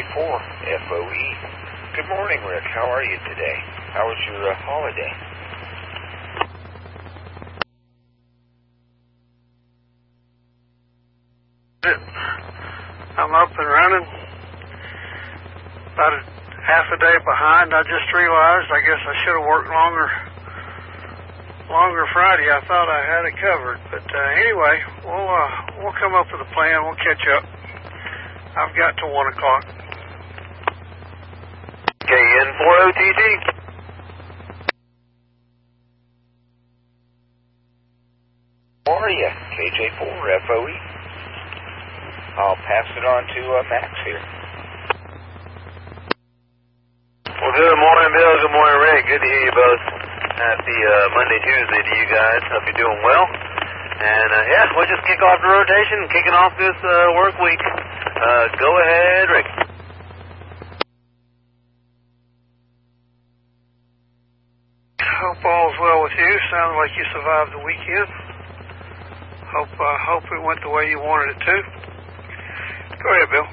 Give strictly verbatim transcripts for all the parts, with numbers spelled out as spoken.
four F O E. Good morning, Rick. How are you today? How was your uh, holiday? I'm up and running. About a half a day behind. I just realized I guess I should have worked longer longer Friday. I thought I had it covered. But uh, anyway, we'll uh, we'll come up with a plan. We'll catch up. I've got till one o'clock. K N four O T T. How are you? K J four F O E. I'll pass it on to uh, Max here. Well, good morning, Bill. Good morning, Rick. Good to hear you both. Happy uh, Monday, Tuesday to you guys. Hope you're doing well. And, uh, yeah, we'll just kick off the rotation, kicking off this uh, work week. Uh, go ahead, Rick. Hope all's well with you. Sounds like you survived the weekend. Hope uh, hope it went the way you wanted it to. Go ahead, Bill.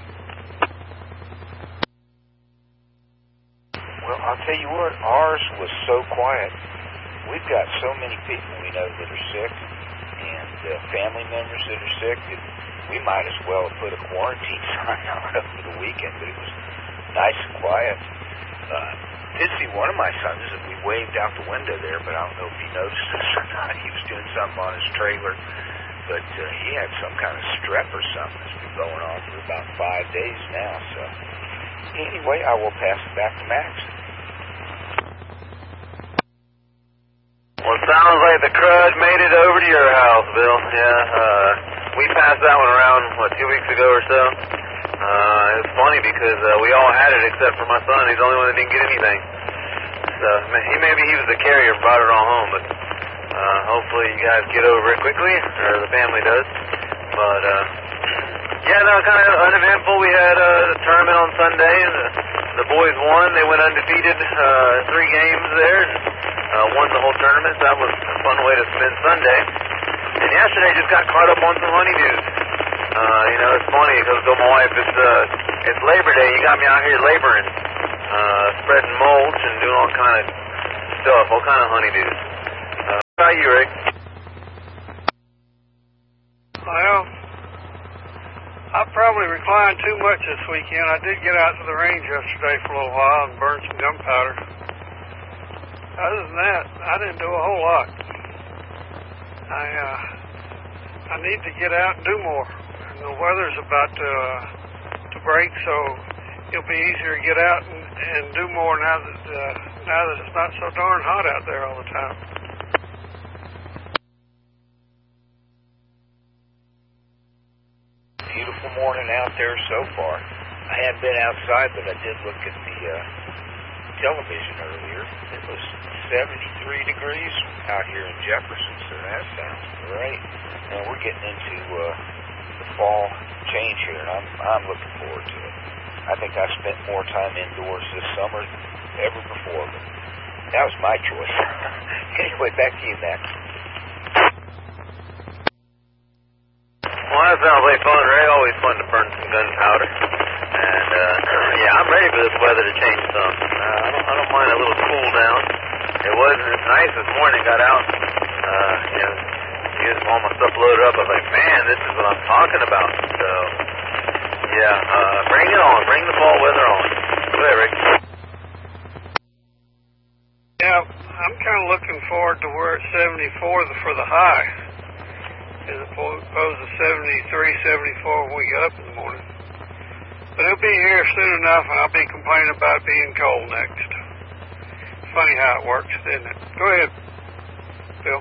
Well, I'll tell you what, ours was so quiet. We've got so many people we know that are sick and uh, family members that are sick that we might as well have put a quarantine sign on up for the weekend, but it was nice and quiet. Uh, did see one of my sons that we waved out the window there, but I don't know if he noticed us or not. He was doing something on his trailer, but uh, he had some kind of strep or something that's been going on for about five days now. So anyway, I will pass it back to Max. Well, it sounds like the crud made it over to your house, Bill. Yeah, uh, we passed that one around, what, two weeks ago or so. Uh, it was funny because uh, we all had it except for my son. He's the only one that didn't get anything. So he maybe he was the carrier and brought it all home, but uh, hopefully you guys get over it quickly, or the family does. But uh, yeah, no, kind of uneventful. We had uh, the tournament on Sunday. The, the boys won. They went undefeated uh, three games there and uh, won the whole tournament. So that was a fun way to spend Sunday. And yesterday just got caught up on some honeydews. Uh, you know, it's funny because I told my wife it's uh, it's Labor Day. You got me out here laboring, uh, spreading mulch and doing all kind of stuff, all kind of honeydews. Uh, how about you, Rick? Well, I probably reclined too much this weekend. I did get out to the range yesterday for a little while and burn some gunpowder. Other than that, I didn't do a whole lot. I uh, I need to get out and do more. And the weather's about to uh, to break, so it'll be easier to get out and, and do more now that uh, now that it's not so darn hot out there all the time. Beautiful morning out there so far. I hadn't been outside, but I did look at the uh, television earlier. It was seventy-three degrees out here in Jefferson, so that sounds great. And we're getting into uh, the fall change here, and I'm I'm looking forward to it. I think I spent more time indoors this summer than ever before, but that was my choice. Anyway, back to you, Max. Well, that sounds like fun, Ray. Always fun to burn some gunpowder. And, uh, yeah, I'm ready for this weather to change some. Uh, I don't, I don't mind a little cool down. It was it's nice this morning. Got out, uh, you know, getting all my stuff loaded up. I was like, man, this is what I'm talking about. So, yeah, uh, bring it on. Bring the fall weather on. Go ahead, Rick. Yeah, I'm kind of looking forward to where it's seventy-four for the high, as opposed to seventy-three, seventy-four when we get up in the morning. But it'll be here soon enough, and I'll be complaining about being cold next. Funny how it works, isn't it? Go ahead, Bill.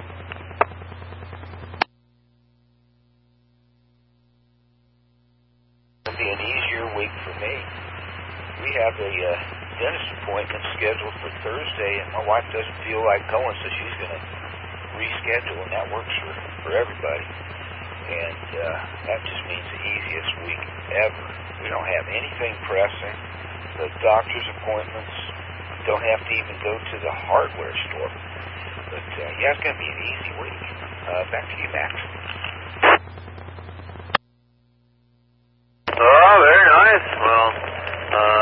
It'll be an easier week for me. We have a uh, dentist appointment scheduled for Thursday, and my wife doesn't feel like going, so she's going to reschedule, and that works for, for everybody. And uh, that just means the easiest week ever. We don't have anything pressing. The doctor's appointments, don't have to even go to the hardware store. But, uh, yeah, it's going to be an easy week. Uh, back to you, Max. Oh, very nice. Well, uh,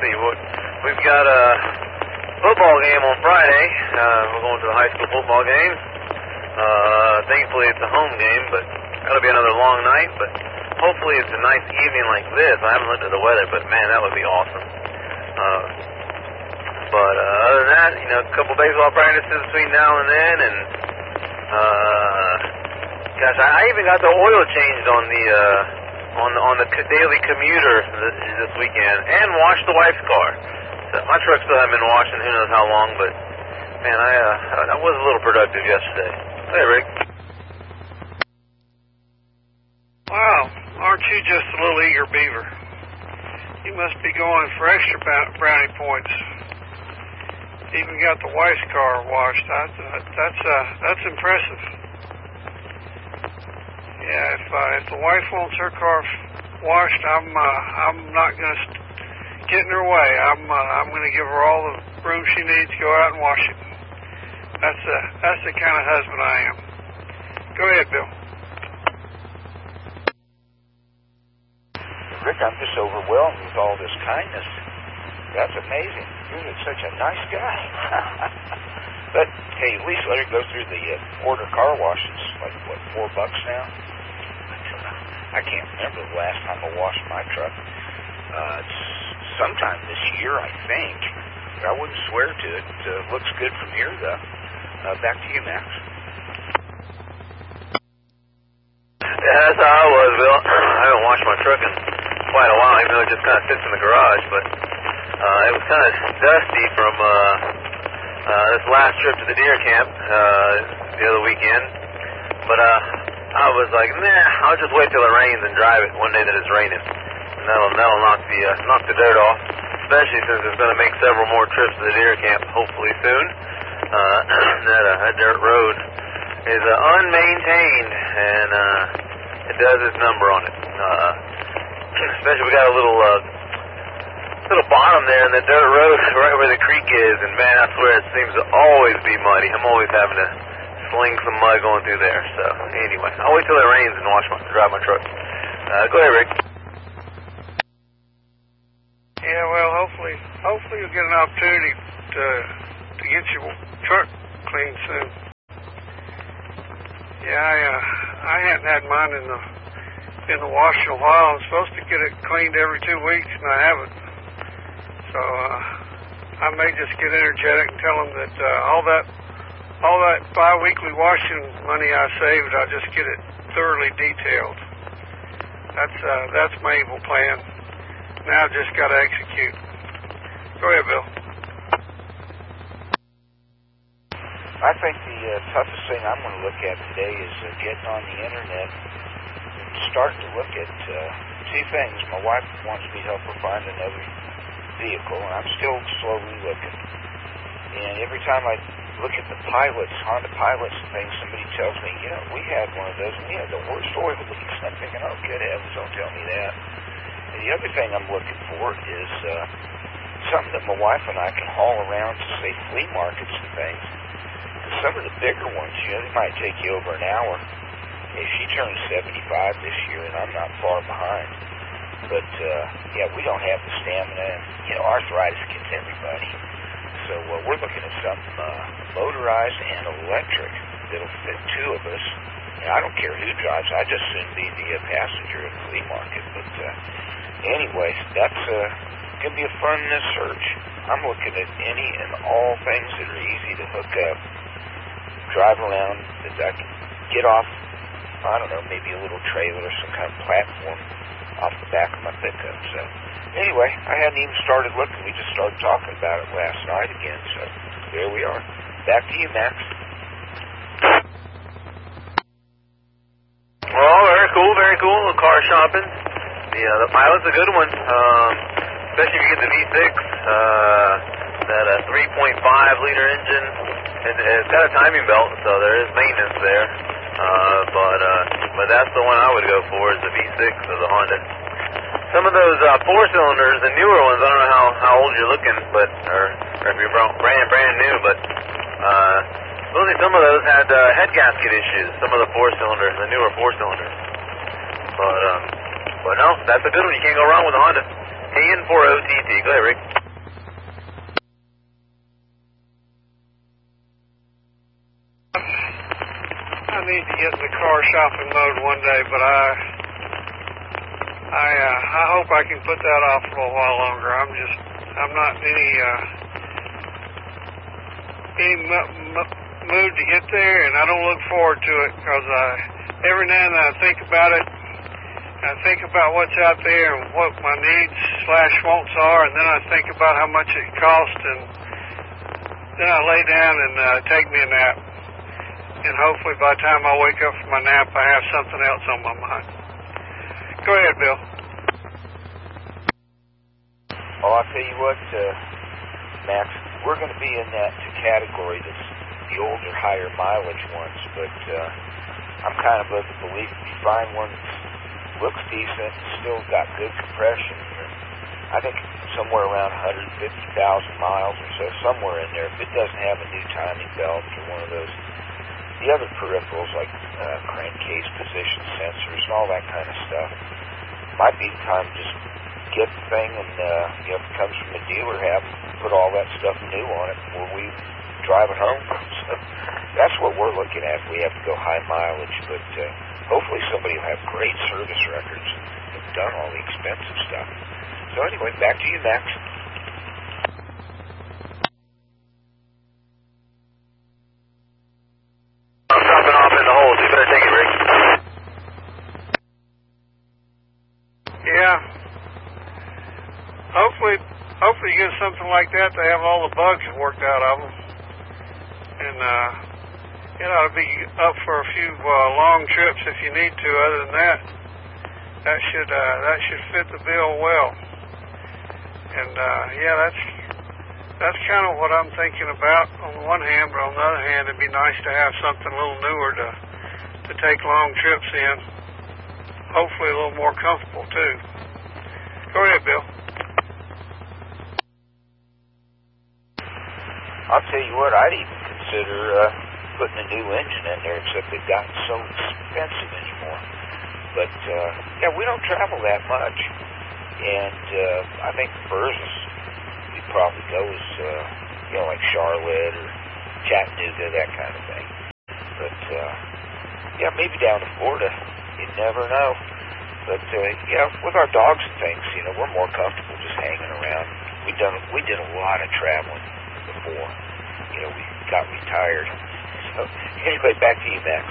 see. We've got a football game on Friday. Uh, we're going to the high school football game. Uh, thankfully, it's a home game, but that'll be another long night. But hopefully, it's a nice evening like this. I haven't looked at the weather, but man, that would be awesome. Uh, but uh, other than that, you know, a couple baseball practices between now and then, and uh, gosh, I, I even got the oil changed on the uh, on the, on the daily commuter this, this weekend, and washed the wife's car. So my truck still hasn't been washed in who knows how long, but man, I uh, I was a little productive yesterday. Hey, Rick. Wow, aren't you just a little eager beaver? You must be going for extra brownie points. Even got the wife's car washed. That, that, that's uh, that's impressive. Yeah, if uh, if the wife wants her car washed, I'm uh, I'm not gonna st- get in her way. I'm uh, I'm gonna give her all the room she needs to go out and wash it. That's uh, that's the kind of husband I am. Go ahead, Bill. Rick, I'm just overwhelmed with all this kindness. That's amazing. You're such a nice guy. But, hey, at least let her go through the uh, order car wash. It's like, what, four bucks now? I can't remember the last time I washed my truck. Uh, it's sometime this year, I think. I wouldn't swear to it. It uh, looks good from here, though. Uh, back to you, Max. Yeah, that's how I was, Bill. I haven't washed my truck in quite a while, even though it just kind of sits in the garage, but uh, it was kind of dusty from uh, uh, this last trip to the deer camp uh, the other weekend, but uh, I was like, nah, I'll just wait till it rains and drive it one day that it's raining, and that'll, that'll knock the uh, knock the dirt off, especially since it's going to make several more trips to the deer camp, hopefully soon. Uh, that, uh, that dirt road is uh, unmaintained, and uh, it does its number on it. Uh, especially we got a little uh, little bottom there in the dirt road right where the creek is, and man, I swear it seems to always be muddy. I'm always having to sling some mud going through there. So anyway, I'll wait till it rains and wash my drive my truck. Uh, go ahead, Rick. Yeah, well, hopefully, hopefully you'll get an opportunity to to get your truck cleaned soon. Yeah, I uh, I hadn't had mine in the in the wash in a while. I'm supposed to get it cleaned every two weeks, and I haven't. So uh, I may just get energetic and tell them that uh, all that all that bi-weekly washing money I saved, I'll just get it thoroughly detailed. That's uh, that's my evil plan. Now I've just got to execute. Go ahead, Bill. I think the uh, toughest thing I'm going to look at today is uh, getting on the internet and starting to look at uh, two things. My wife wants me to help her find another vehicle, and I'm still slowly looking. And every time I look at the pilots, Honda pilots and things, somebody tells me, you know, we had one of those, and we had the worst oil leaks. And I'm thinking, oh, good heavens, don't tell me that. And the other thing I'm looking for is uh, something that my wife and I can haul around to, say, flea markets and things. Some of the bigger ones, you know, they might take you over an hour. If she turns seventy-five this year, and I'm not far behind. But, uh, yeah, we don't have the stamina. You know, arthritis gets everybody. So uh, we're looking at something uh, motorized and electric that'll fit two of us. And I don't care who drives. I just soon be the uh, passenger at the flea market. But uh, anyway, that's uh, going to be a fun uh, search. I'm looking at any and all things that are easy to hook up, drive around, that I can get off, I don't know, maybe a little trailer or some kind of platform off the back of my pickup. So anyway, I hadn't even started looking. We just started talking about it last night again. So there we are. Back to you, Max. Well, very cool, very cool. Car shopping. The, uh, the Pilot's a good one, um, especially if you get the V six. Uh, that uh, three point five liter engine. It, it's got a timing belt, so there is maintenance there. Uh, but uh, but that's the one I would go for, is the V six of the Honda. Some of those uh, four cylinders, the newer ones, I don't know how, how old you're looking, but or, or if you're brand brand new, but uh, supposedly some of those had uh, head gasket issues. Some of the four cylinders, the newer four cylinders. But um, but no, that's a good one. You can't go wrong with a Honda. Ian for O T T. Go ahead, Rick. I need to get in the car shopping mode one day, but I, I, uh, I hope I can put that off for a little while longer. I'm just, I'm not in any, uh, any m- m- mood to get there, and I don't look forward to it because I, every now and then I think about it. I think about what's out there and what my needs slash wants are, and then I think about how much it costs, and then I lay down and uh, take me a nap. And hopefully by the time I wake up from my nap, I have something else on my mind. Go ahead, Bill. Well, I'll tell you what, uh, Max, we're going to be in that category that's the older, higher mileage ones, but uh, I'm kind of of the belief if you find one that looks decent, still got good compression, I think somewhere around one hundred fifty thousand miles or so, somewhere in there, if it doesn't have a new timing belt or one of those, the other peripherals like uh, crankcase position sensors and all that kind of stuff, might be the time to just get the thing and, uh, you know, if it comes from the dealer, have put all that stuff new on it before we drive it home. So that's what we're looking at if we have to go high mileage, but uh, hopefully somebody will have great service records and have done all the expensive stuff. So anyway, back to you, Max. I'm dropping off in the hole, so you better take it, Rick. Yeah. Hopefully, hopefully you get something like that to have all the bugs worked out of them. And, uh, it ought to be up for a few uh, long trips if you need to. Other than that, that should uh, that should fit the bill well. And uh, yeah, that's that's kind of what I'm thinking about on the one hand, but on the other hand, it'd be nice to have something a little newer to to take long trips in. Hopefully, a little more comfortable too. Go ahead, Bill. I'll tell you what, I'd even consider uh, putting a new engine in there, except they've gotten so expensive anymore. But, uh, yeah, we don't travel that much. And uh, I think the furthest we'd probably go is, uh, you know, like Charlotte or Chattanooga, that kind of thing. But, uh, yeah, maybe down to Florida. You never know. But, uh, yeah, with our dogs and things, you know, we're more comfortable just hanging around. We done we did a lot of traveling before. You know, we got retired. So, anyway, back to you, Max.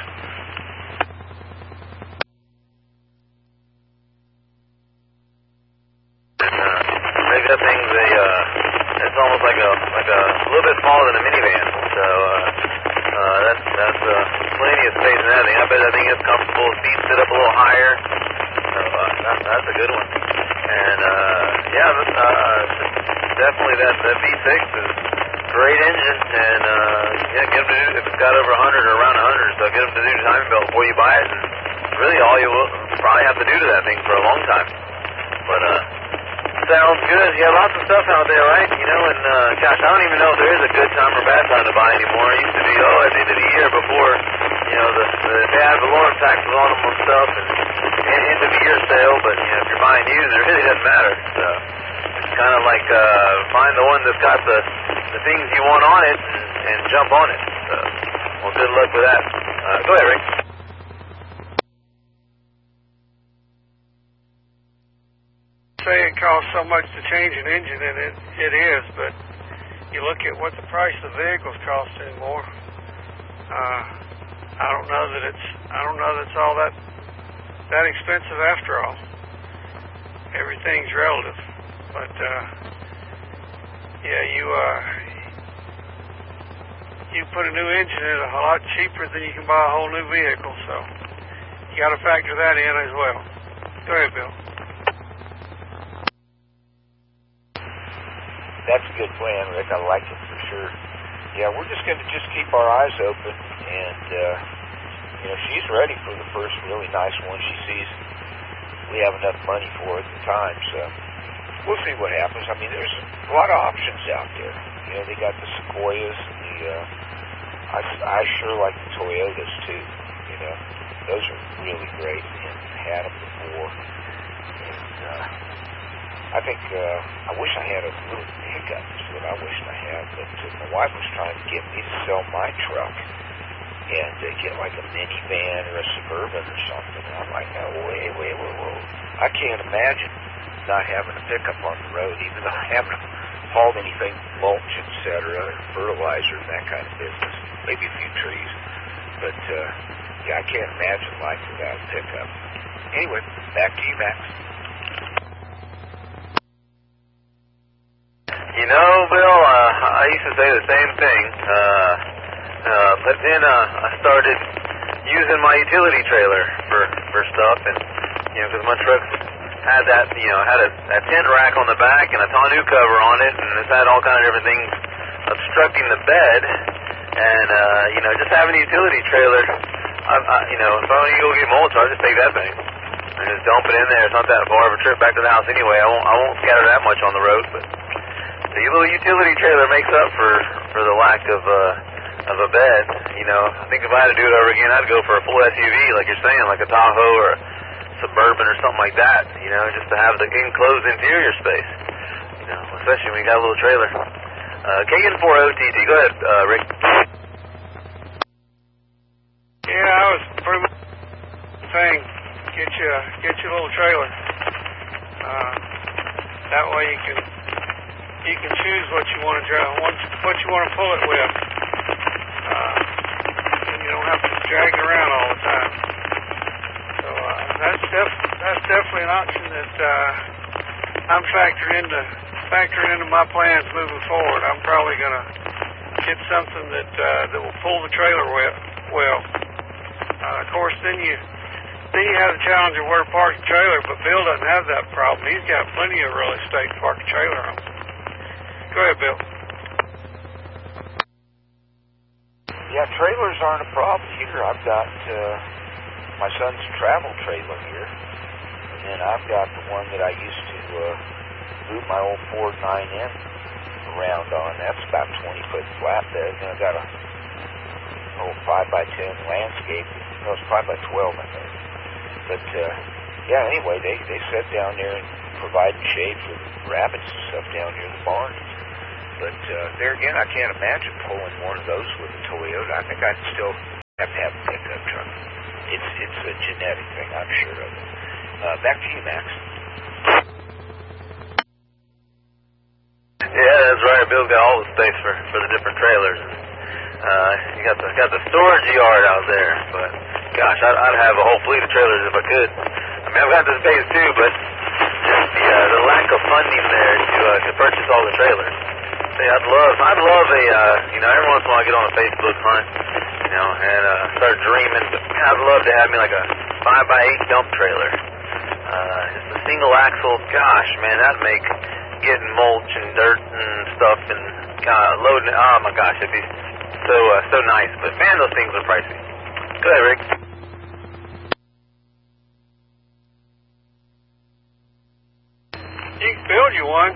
Big up things, they, uh, it's almost like a like a, a little bit smaller than a minivan. So uh, uh, that's that's uh, plenty of space in that thing. I bet that thing is comfortable. Seats sit up a little higher. So uh, that, that's a good one. And uh, yeah, this, uh, definitely that that V six is a great engine. And uh, yeah, get them to do if it's got over one hundred or around one hundred. So get them to do the timing belt before you buy it. And really, all you will probably have to do to that thing for a long time. But uh. Sounds good. Yeah, lots of stuff out there, right? You know, and uh, gosh, I don't even know if there is a good time or bad time to buy anymore. It used to be, oh, at the end of the year before, you know, the, the they had the lowering taxes on them and stuff, and, and end of the year sale. But you know, if you're buying used, it really doesn't matter. So it's kind of like uh, find the one that's got the the things you want on it and, and jump on it. So, well, good luck with that. Uh, go ahead, Rick. Say it costs so much to change an engine, and it it is, but you look at what the price of the vehicles cost anymore. Uh, I don't know that it's I don't know that it's all that that expensive after all. Everything's relative, but uh, yeah, you uh, you put a new engine in a lot cheaper than you can buy a whole new vehicle, so you got to factor that in as well. Go ahead, Bill. That's a good plan, Rick. I like it for sure. Yeah, we're just going to just keep our eyes open, and, uh, you know, she's ready for the first really nice one she sees. We have enough money for it at the time, so we'll see what happens. I mean, there's a lot of options out there. You know, they got the Sequoias, and the, uh, I, I sure like the Toyotas, too. You know, those are really great, and had them before. And, uh, I think uh, I wish I had a little pickup. Is what I wished I had. But uh, my wife was trying to get me to sell my truck and uh, get like a minivan or a Suburban or something. And I'm like, no, wait, wait, wait, wait. I can't imagine not having a pickup on the road, even though I haven't hauled anything, mulch, et cetera, or fertilizer and that kind of business. Maybe a few trees. But, uh, yeah, I can't imagine life without a pickup. Anyway, back to you, Max. You know, Bill, uh, I used to say the same thing. Uh, uh, but then uh, I started using my utility trailer for, for stuff, and, you know, because my truck had that, you know, had a, a tent rack on the back and a tonneau cover on it, and it's had all kind of different things obstructing the bed. And, uh, you know, just having a utility trailer, I, I, you know, if I want to go get mulch, I'll just take that thing and just dump it in there. It's not that far of a trip back to the house anyway. I won't, I won't scatter that much on the road, but the little utility trailer makes up for, for the lack of, uh, of a bed. You know, I think if I had to do it over again, I'd go for a full S U V, like you're saying, like a Tahoe or a Suburban or something like that, you know, just to have the enclosed interior space, you know, especially when you got a little trailer. Uh, K N four O T T, go ahead, uh, Rick. Yeah, I was pretty much saying, get you, get you a little trailer. Uh, that way you can, you can choose what you want to drive, what, what you want to pull it with. Uh, and you don't have to drag it around all the time. So, uh, that's def- that's definitely an option that, uh, I'm factoring into, factoring into my plans moving forward. I'm probably gonna get something that, uh, that will pull the trailer well. well. Uh, of course, then you, then you have the challenge of where to park the trailer, but Bill doesn't have that problem. He's got plenty of real estate to park a trailer on. Go ahead, Bill. Yeah, trailers aren't a problem here. I've got uh, my son's travel trailer here, and then I've got the one that I used to uh, move my old Ford nine N around on. That's about twenty foot flatbed. And I've got a old five by ten landscape. No, it's five by twelve, I think. But uh, yeah, anyway, they they sit down there and provide shade for the rabbits and stuff down near the barn. But uh, there again, I can't imagine pulling one of those with a Toyota. I think I'd still have to have a pickup truck. It's it's a genetic thing, I'm sure of it. Uh, back to you, Max. Yeah, that's right. Bill's got all the space for, for the different trailers. Uh, you got the got the storage yard out there, but gosh, I'd, I'd have a whole fleet of trailers if I could. I mean, I've got the space too, but just the uh, the lack of funding there to uh, to purchase all the trailers. See, I'd love, I'd love a, uh, you know, every once in a while I get on a Facebook hunt, you know, and uh, start dreaming. But man, I'd love to have me like a five by eight dump trailer, uh, just a single axle. Gosh, man, that'd make getting mulch and dirt and stuff and uh, loading. Oh my gosh, it'd be so uh, so nice. But man, those things are pricey. Go ahead, Rick. You can build you one.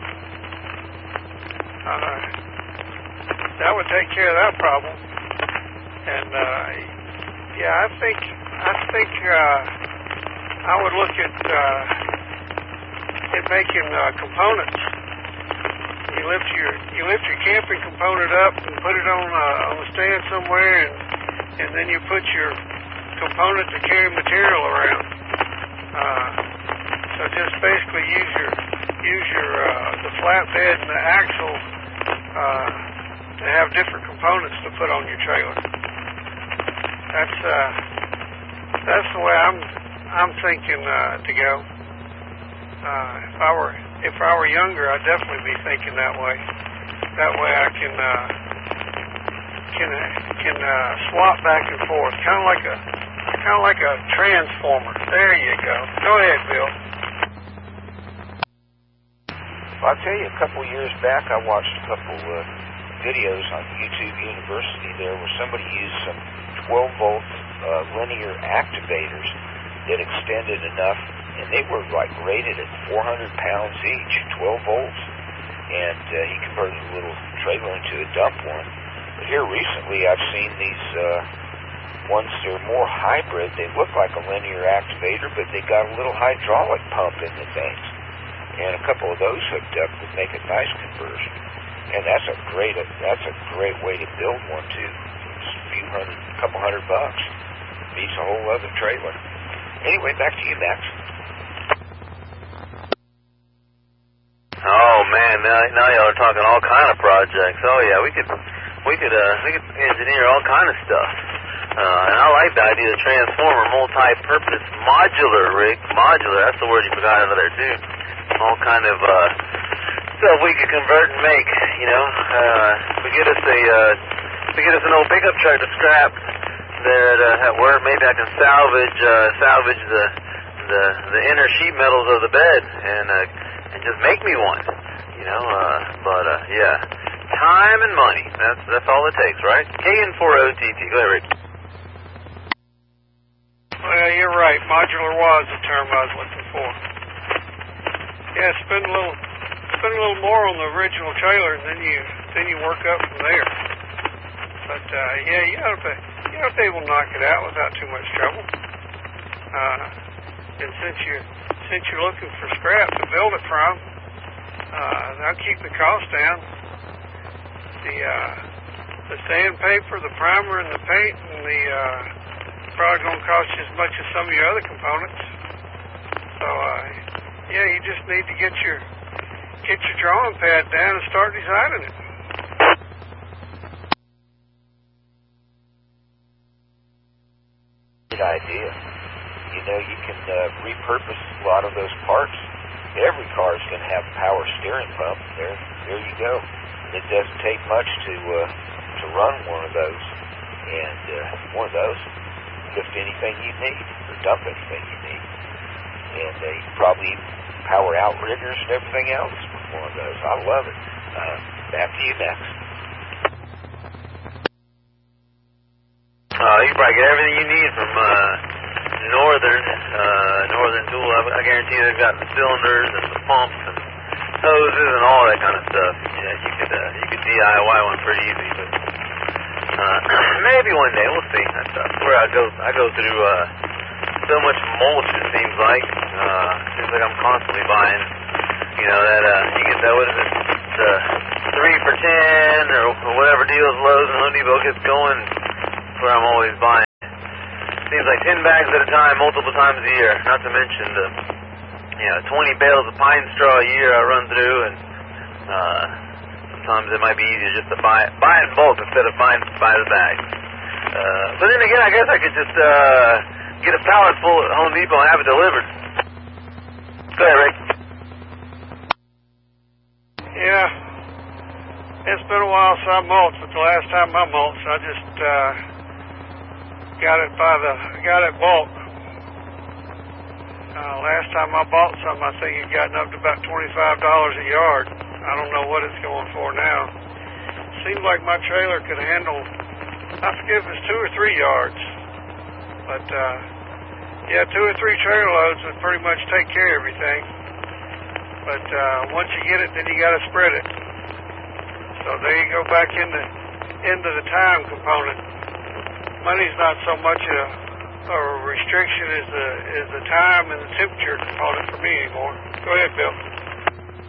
Uh, that would take care of that problem. And uh, yeah, I think I think uh, I would look at uh, at making uh, components. You lift your you lift your camping component up and put it on uh, on a stand somewhere, and and then you put your component to carry material around. Uh, so just basically use your use your uh, the flatbed and the axle uh, to have different components to put on your trailer. That's uh, that's the way I'm I'm thinking uh, to go. Uh, if I were if I were younger, I'd definitely be thinking that way. That way I can uh, can can uh, swap back and forth, kind of like a kind of like a transformer. There you go. Go ahead, Bill. Well, I'll tell you, a couple of years back, I watched a couple uh, videos on YouTube University there where somebody used some twelve volt uh, linear activators that extended enough, and they were like rated at four hundred pounds each, twelve volts, and uh, he converted a little trailer into a dump one. But here recently, I've seen these uh, ones that are more hybrid. They look like a linear activator, but they got a little hydraulic pump in the things. and a couple of those hooked up would make a nice conversion. And that's a great that's a great way to build one too. It's a few hundred, couple hundred bucks. Beats a whole other trailer. Anyway, back to you, Max. Oh man, now, now y'all are talking all kind of projects. Oh yeah, we could we could uh, we could engineer all kind of stuff. Uh, and I like the idea of transformer, multi-purpose, modular, Rick. Modular, that's the word you forgot over there too. All kind of uh, stuff we could convert and make. You know, uh, we get us a uh, we get us an old pickup truck to scrap there at, uh, at work. Maybe I can salvage uh, salvage the the the inner sheet metals of the bed and. Uh, And just make me one, you know. Uh, but uh, yeah, time and money. That's that's all it takes, right? K N four O T T. Go ahead, Rick. Well, you're right. Modular was the term I was looking for. Yeah, spend a little, spend a little more on the original trailer, and then you then you work up from there. But uh, yeah, you ought to be, you ought to be able to knock it out without too much trouble. Uh, and since you since you're looking for scrap to build it from, uh, that'll keep the cost down. The uh, the sandpaper, the primer, and the paint, and the uh, probably going to cost you as much as some of your other components. So uh, yeah, you just need to get your get your drawing pad down and start designing it. Good idea. You know, you can uh, repurpose a lot of those parts. Every car is going to have a power steering pump. There, there you go. It doesn't take much to uh, to run one of those, and uh, one of those lift anything you need or dump anything you need. And uh, you can probably even power outriggers and everything else with one of those. I love it. Uh, back to you next. Uh, you can probably get everything you need from uh, Northern uh, Northern Tool. I, I guarantee they've got the cylinders and the pumps and hoses and all that kind of stuff. Yeah, you could uh, you could D I Y one pretty easy, but uh, maybe one day we'll see. That's, that's where I go. I go through uh, so much mulch. It seems like uh, seems like I'm constantly buying. You know that uh, you get that what is it? The three for ten or whatever deals Lowe's and Home Depot gets going. That's where I'm always buying. Seems like ten bags at a time, multiple times a year. Not to mention the, you know, twenty bales of pine straw a year I run through, and uh, sometimes it might be easier just to buy it, buy it in bulk instead of buying by the bag. Uh, but then again, I guess I could just uh, get a pallet full at Home Depot and have it delivered. Go ahead, Rick. Yeah, it's been a while since I mulched, but the last time I mulched, I just. Uh, Got it by the, got it bulk. Uh, last time I bought some, I think it gotten up to about twenty-five dollars a yard. I don't know what it's going for now. Seems like my trailer could handle, I forget if it's two or three yards. But, uh, yeah, two or three trailer loads would pretty much take care of everything. But, uh, once you get it, then you gotta spread it. So there you go back into, into the time component. Money's not so much a, a restriction as the, as the time and the temperature component for me anymore. Go ahead, Bill.